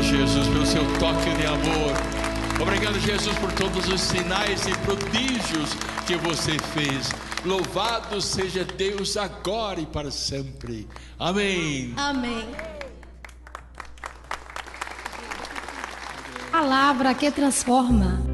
Jesus, pelo seu toque de amor. Obrigado, Jesus, por todos os sinais e prodígios que você fez. Louvado seja Deus agora e para sempre. Amém. Amém. Palavra que transforma.